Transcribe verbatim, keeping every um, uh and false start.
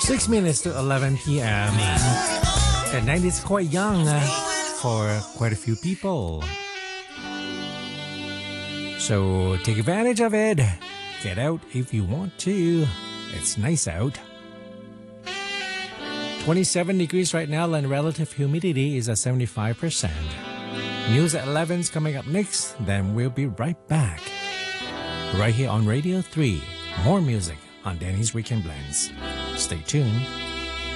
Six minutes to eleven p.m. The night is quite young uh, for quite a few people. So take advantage of it. Get out if you want to. It's nice out. twenty-seven degrees right now and relative humidity is at seventy-five percent. News at eleven is coming up next. Then we'll be right back. Right here on Radio three. More music on Danny's Weekend Blends. Stay tuned.